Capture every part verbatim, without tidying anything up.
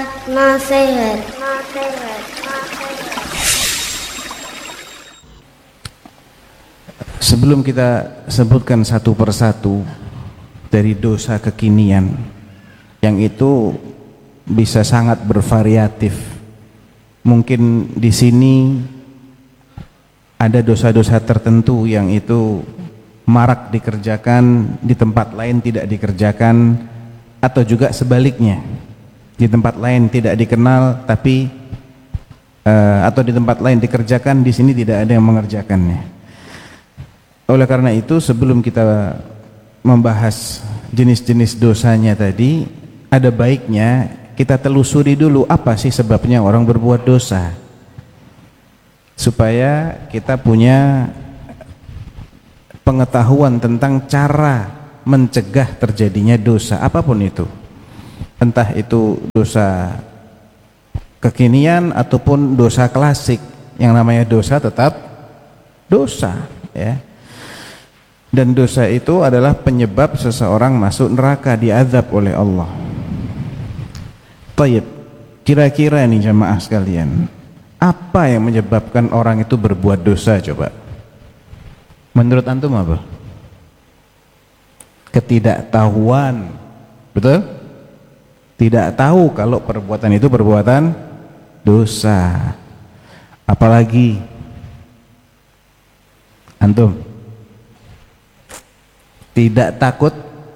nasihat. Nasihat. Sebelum kita sebutkan satu persatu dari dosa kekinian yang itu bisa sangat bervariatif. Mungkin di sini ada dosa-dosa tertentu yang itu marak dikerjakan, di tempat lain tidak dikerjakan, atau juga sebaliknya, di tempat lain tidak dikenal tapi uh, atau di tempat lain dikerjakan, di sini tidak ada yang mengerjakannya. Oleh karena itu, sebelum kita membahas jenis-jenis dosanya tadi, ada baiknya kita telusuri dulu apa sih sebabnya orang berbuat dosa, supaya kita punya pengetahuan tentang cara mencegah terjadinya dosa apapun itu, entah itu dosa kekinian ataupun dosa klasik. Yang namanya dosa tetap dosa, ya. Dan dosa itu adalah penyebab seseorang masuk neraka, diazab oleh Allah. Taib, kira-kira nih jamaah sekalian, apa yang menyebabkan orang itu berbuat dosa coba? Menurut antum apa? Ketidaktahuan, betul? Tidak tahu kalau perbuatan itu perbuatan dosa. Apalagi antum? Tidak takut,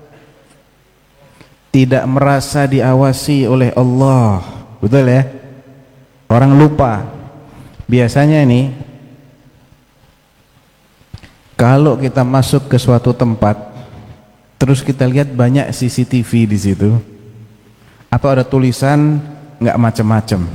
tidak merasa diawasi oleh Allah, betul ya? Orang lupa. Biasanya nih, kalau kita masuk ke suatu tempat, terus kita lihat banyak C C T V di situ, atau ada tulisan nggak macam-macam.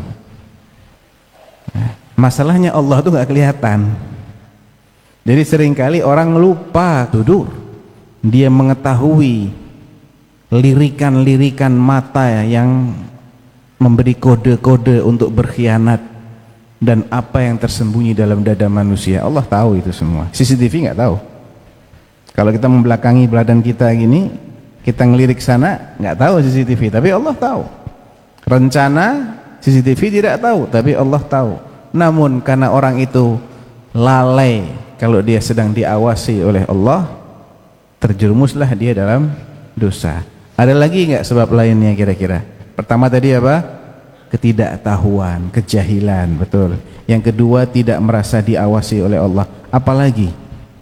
Masalahnya Allah tuh nggak kelihatan. Jadi seringkali orang lupa tidur. Dia mengetahui lirikan-lirikan mata yang memberi kode-kode untuk berkhianat dan apa yang tersembunyi dalam dada manusia. Allah tahu itu semua. C C T V nggak tahu. Kalau kita membelakangi badan kita gini, kita ngelirik sana, nggak tahu C C T V, tapi Allah tahu. Rencana C C T V tidak tahu, tapi Allah tahu. Namun karena orang itu lalai kalau dia sedang diawasi oleh Allah, terjerumuslah dia dalam dosa. Ada lagi nggak sebab lainnya kira-kira? Pertama tadi apa? Ketidaktahuan, kejahilan, betul. Yang kedua, tidak merasa diawasi oleh Allah. Apalagi?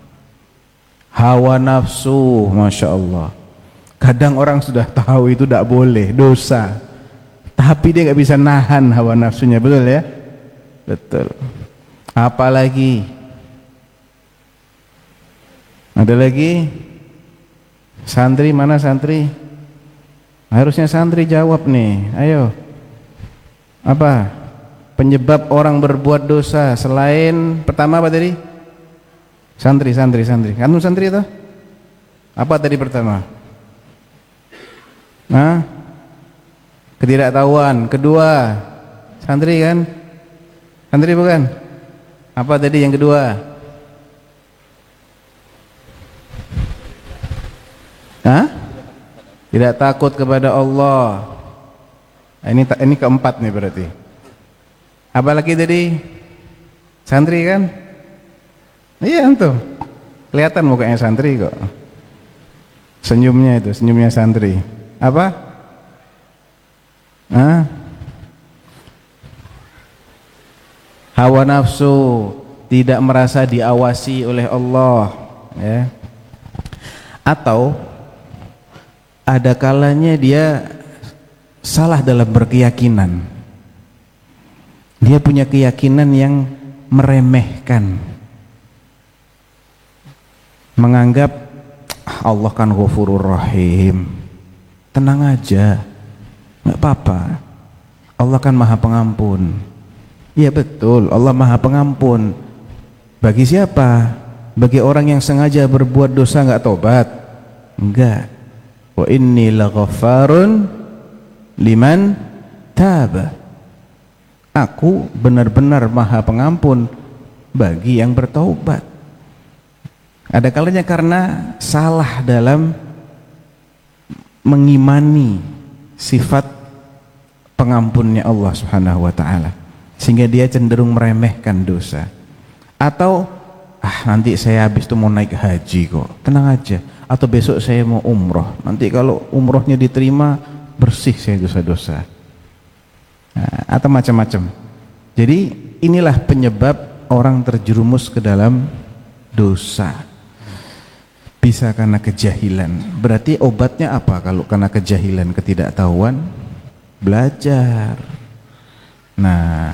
Hawa nafsu, masya Allah. Kadang orang sudah tahu itu tidak boleh, dosa, tapi dia nggak bisa nahan hawa nafsunya, betul ya? Betul. Apalagi? Ada lagi? Santri, mana santri? Harusnya santri jawab nih, ayo. Apa penyebab orang berbuat dosa selain pertama apa tadi? Santri, santri, santri. Kamu santri itu? Apa tadi pertama? Nah, ketidaktahuan. Kedua, santri kan? Santri bukan? Apa tadi yang kedua? Hah? Tidak takut kepada Allah. Ini ini keempat nih berarti. Apa lagi tadi? Santri kan? Iya tuh. Kelihatan mukanya santri kok. Senyumnya itu, senyumnya santri. Apa? Hah? Hawa nafsu, tidak merasa diawasi oleh Allah, ya. Atau ada kalanya dia salah dalam berkeyakinan. Dia punya keyakinan yang meremehkan, menganggap Allah kan Ghafurur Rahim, tenang aja, nggak apa-apa, Allah kan Maha Pengampun. Iya betul, Allah Maha Pengampun. Bagi siapa? Bagi orang yang sengaja berbuat dosa nggak tobat? Enggak. Wa inni laghaffarun liman taba. Aku benar-benar Maha Pengampun bagi yang bertaubat. Ada kalanya karena salah dalam mengimani sifat pengampunnya Allah Subhanahu wa taala, sehingga dia cenderung meremehkan dosa. Atau ah nanti saya habis itu mau naik haji kok, tenang aja, atau besok saya mau umroh, nanti kalau umrohnya diterima bersih saya dosa-dosa. Nah, atau macam-macam. Jadi inilah penyebab orang terjerumus ke dalam dosa. Bisa karena kejahilan. Berarti obatnya apa kalau karena kejahilan, ketidaktahuan? Belajar. Nah,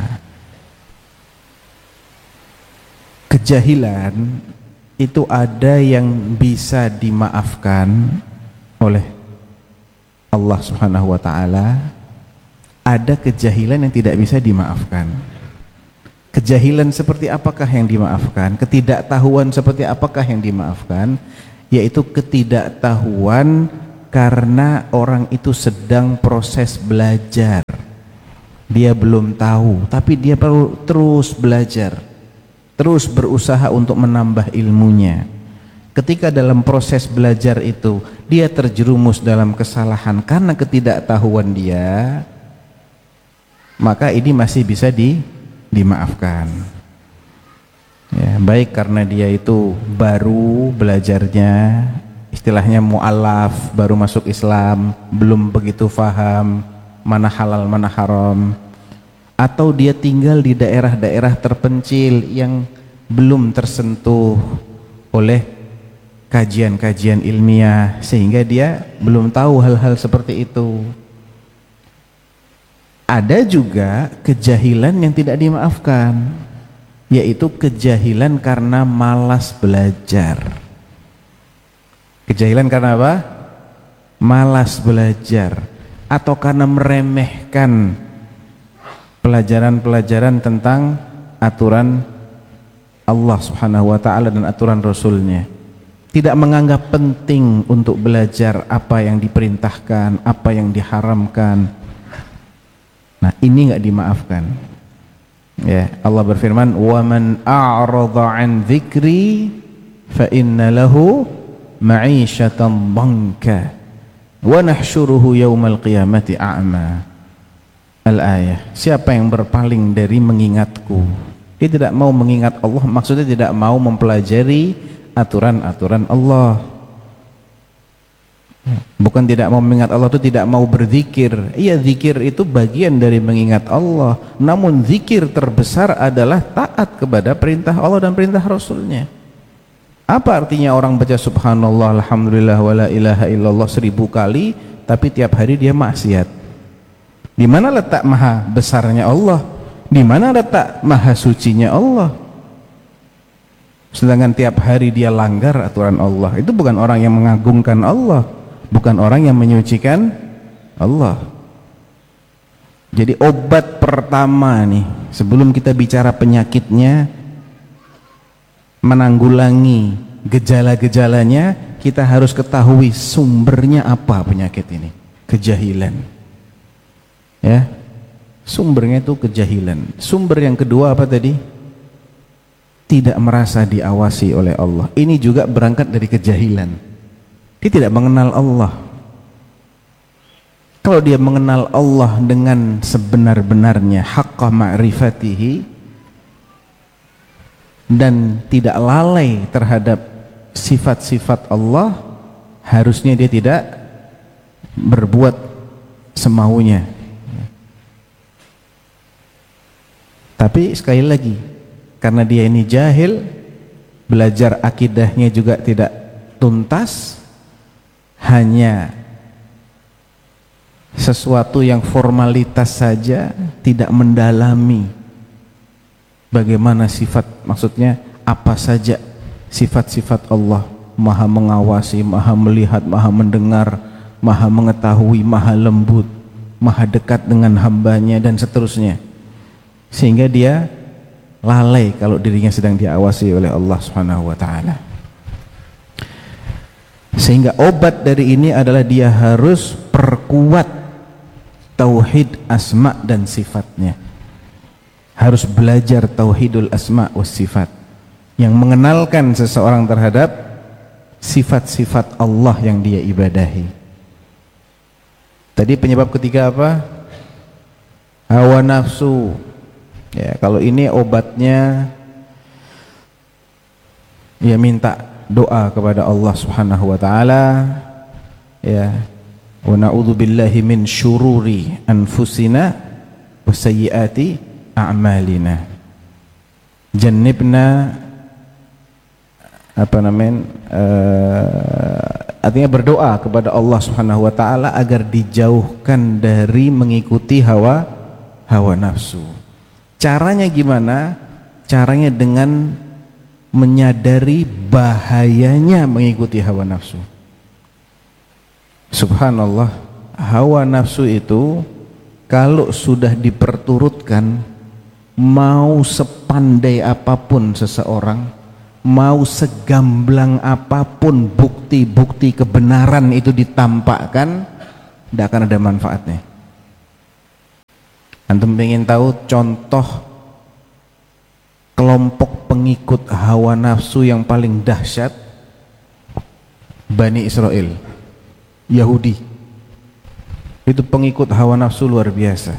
kejahilan itu ada yang bisa dimaafkan oleh Allah Subhanahu wa taala, ada kejahilan yang tidak bisa dimaafkan. Kejahilan seperti apakah yang dimaafkan? Ketidaktahuan seperti apakah yang dimaafkan? Yaitu ketidaktahuan karena orang itu sedang proses belajar. Dia belum tahu, tapi dia perlu terus belajar, terus berusaha untuk menambah ilmunya. Ketika dalam proses belajar itu dia terjerumus dalam kesalahan karena ketidaktahuan dia, maka ini masih bisa di, dimaafkan. Ya, baik karena dia itu baru belajarnya, istilahnya mu'alaf, baru masuk Islam, belum begitu faham mana halal mana haram, atau dia tinggal di daerah-daerah terpencil yang belum tersentuh oleh kajian-kajian ilmiah, sehingga dia belum tahu hal-hal seperti itu. Ada juga kejahilan yang tidak dimaafkan, yaitu kejahilan karena malas belajar. Kejahilan karena apa? Malas belajar, atau karena meremehkan pelajaran-pelajaran tentang aturan Allah Subhanahu wa taala dan aturan Rasulnya. Tidak menganggap penting untuk belajar apa yang diperintahkan, apa yang diharamkan. Nah, ini enggak dimaafkan. Ya, Allah berfirman, "Wa man a'rada 'an dzikri fa inna lahu ma'isyatan dhanka wa nahsyuruhu yaumal qiyamati a'ma." Al-ayah. Siapa yang berpaling dari mengingatku, dia tidak mau mengingat Allah, maksudnya tidak mau mempelajari aturan-aturan Allah. Bukan tidak mau mengingat Allah itu tidak mau berzikir. Iya, zikir itu bagian dari mengingat Allah, namun zikir terbesar adalah taat kepada perintah Allah dan perintah Rasulnya. Apa artinya orang baca subhanallah, alhamdulillah, wala ilaha illallah seribu kali, tapi tiap hari dia maksiat? Di mana letak maha besarnya Allah? Di mana letak maha sucinya Allah? Sedangkan tiap hari dia langgar aturan Allah. Itu bukan orang yang mengagungkan Allah, bukan orang yang menyucikan Allah. Jadi obat pertama nih, sebelum kita bicara penyakitnya, menanggulangi gejala-gejalanya, kita harus ketahui sumbernya apa penyakit ini. Kejahilan. Ya, sumbernya itu kejahilan. Sumber yang kedua apa tadi? Tidak merasa diawasi oleh Allah. Ini juga berangkat dari kejahilan. Dia tidak mengenal Allah. Kalau dia mengenal Allah dengan sebenar-benarnya, haqqa ma'rifatihi, dan tidak lalai terhadap sifat-sifat Allah, harusnya dia tidak berbuat semaunya. Tapi sekali lagi, karena dia ini jahil, belajar akidahnya juga tidak tuntas, hanya sesuatu yang formalitas saja, tidak mendalami bagaimana sifat, maksudnya apa saja sifat-sifat Allah. Maha mengawasi, maha melihat, maha mendengar, maha mengetahui, maha lembut, maha dekat dengan hambanya, dan seterusnya. Sehingga dia lalai kalau dirinya sedang diawasi oleh Allah Subhanahu wa taala. Sehingga obat dari ini adalah dia harus perkuat tauhid asma dan sifatnya. Harus belajar tauhidul asma was sifat, yang mengenalkan seseorang terhadap sifat-sifat Allah yang dia ibadahi. Tadi penyebab ketiga apa? hawa nafsu. Ya, kalau ini obatnya ya minta doa kepada Allah Subhanahu wa taala, ya. Wa na'udzubillahi min syururi anfusina wa sayyiati a'malina. Jannibna apa namanya? Uh, artinya berdoa kepada Allah Subhanahu wa taala agar dijauhkan dari mengikuti hawa hawa nafsu. Caranya gimana? Caranya dengan menyadari bahayanya mengikuti hawa nafsu. Subhanallah, hawa nafsu itu kalau sudah diperturutkan, mau sepandai apapun seseorang, mau segamblang apapun bukti-bukti kebenaran itu ditampakkan, tidak akan ada manfaatnya. Antum ingin tahu contoh kelompok pengikut hawa nafsu yang paling dahsyat? Bani Israel, Yahudi. Itu pengikut hawa nafsu luar biasa.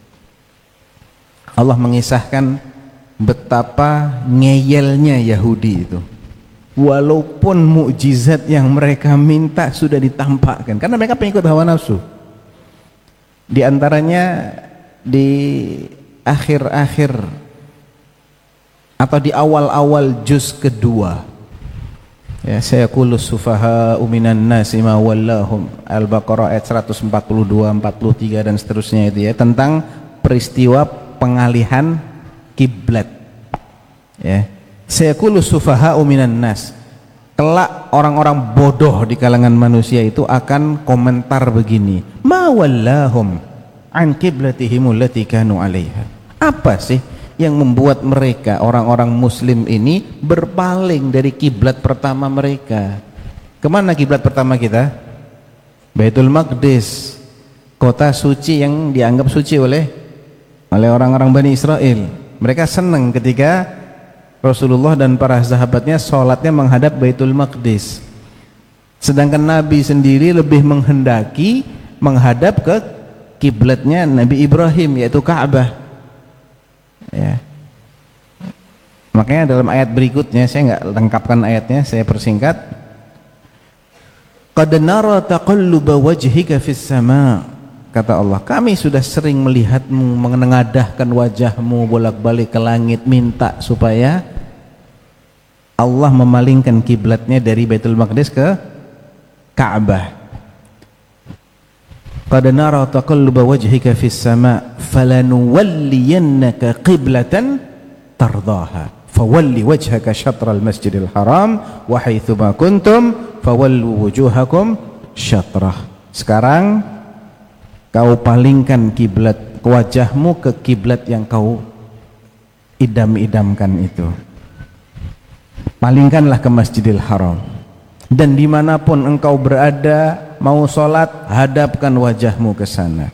Allah mengisahkan betapa ngeyelnya Yahudi itu. Walaupun mukjizat yang mereka minta sudah ditampakkan, karena mereka pengikut hawa nafsu. Di antaranya di akhir-akhir atau di awal-awal juz kedua, ya, saya kulus sufaha uminan nasi ma wallahum, Al-Baqarah ayat seratus empat puluh dua, empat puluh tiga dan seterusnya itu ya, tentang peristiwa pengalihan kiblat. Ya, saya kulus sufaha uminan nas, kelak orang-orang bodoh di kalangan manusia itu akan komentar begini, ma wallahum an qiblatihim allati kanu 'alaiha. Apa sih yang membuat mereka orang-orang muslim ini berpaling dari kiblat pertama mereka? Kemana kiblat pertama kita? Baitul Maqdis, kota suci yang dianggap suci oleh oleh orang-orang Bani Israel. Mereka senang ketika Rasulullah dan para sahabatnya sholatnya menghadap Baitul Maqdis, sedangkan Nabi sendiri lebih menghendaki menghadap ke kiblatnya Nabi Ibrahim, yaitu Ka'bah. Ya. Makanya dalam ayat berikutnya, saya nggak lengkapkan ayatnya, saya persingkat. Qad nara taqalluba wajhika fis sama, kata Allah, kami sudah sering melihatmu menengadahkan wajahmu bolak-balik ke langit, minta supaya Allah memalingkan kiblatnya dari Baitul Maqdis ke Ka'bah. Qad nara taqalluba wajhika fis sama falanuwalliyannaka qiblatan tardaha fawalli wajhaka syatral masjidil haram wa haitsu ma kuntum fawallu wujuhakum syatrah. Sekarang kau palingkan kiblat wajahmu ke kiblat yang kau idam-idamkan itu. Palingkanlah ke Masjidil Haram, dan dimanapun engkau berada, mau sholat, hadapkan wajahmu ke sana.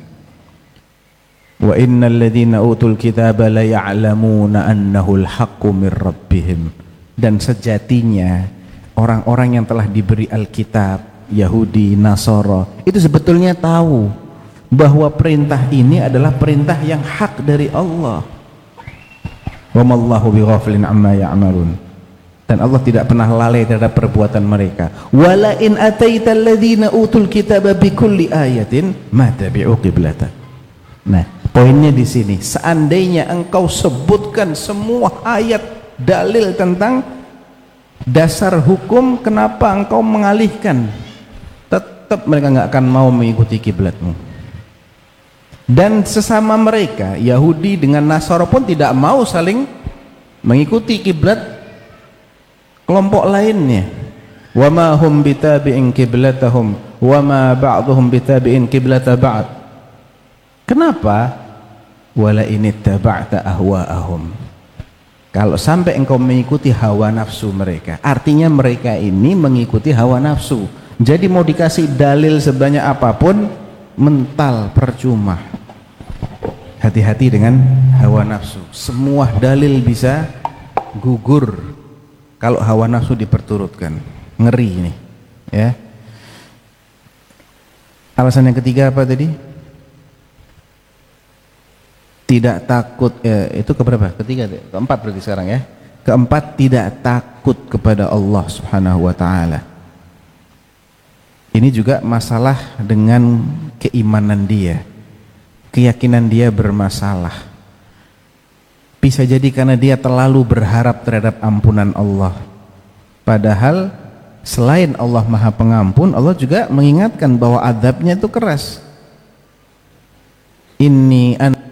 Wa innal ladzina utul kitaba la ya'lamuna annahu al-haqqu min rabbihim. Dan sejatinya orang-orang yang telah diberi Alkitab, Yahudi, Nasara, itu sebetulnya tahu bahwa perintah ini adalah perintah yang hak dari Allah. Wa mallahu bighafilin amma ya'malun. Dan Allah tidak pernah lalai terhadap perbuatan mereka. Wala in ataital ladzina utul kitaba bikulli ayatin ma tabi'u qiblata. Nah, poinnya di sini, seandainya engkau sebutkan semua ayat dalil tentang dasar hukum, kenapa engkau mengalihkan? Tetap mereka nggak akan mau mengikuti kiblatmu. Dan sesama mereka, Yahudi dengan Nasara pun tidak mau saling mengikuti kiblat kelompok lainnya. Wa ma hum bitabi'in qiblatahum wa ma ba'dhum bitabi'in qiblata ba'd. Kenapa? Wala in ittaba'ta ahwa'ahum. Kalau sampai engkau mengikuti hawa nafsu mereka, artinya mereka ini mengikuti hawa nafsu. Jadi mau dikasih dalil sebanyak apapun, mental, percuma. Hati-hati dengan hawa nafsu. Semua dalil bisa gugur kalau hawa nafsu diperturutkan. Ngeri ini, ya. Alasan yang ketiga apa tadi? tidak takut, eh, itu keberapa? Ketiga, keempat berarti sekarang ya. Keempat, tidak takut kepada Allah Subhanahu wa taala. Ini juga masalah dengan keimanan dia. Keyakinan dia bermasalah. Bisa jadi karena dia terlalu berharap terhadap ampunan Allah. Padahal selain Allah Maha Pengampun, Allah juga mengingatkan bahwa azabnya itu keras. Inni an